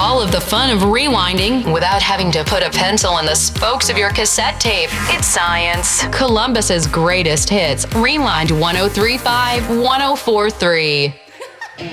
all of the fun of rewinding without having to put a pencil in the spokes of your cassette tape. It's science. Columbus's greatest hits. Rewind 1035, 1043.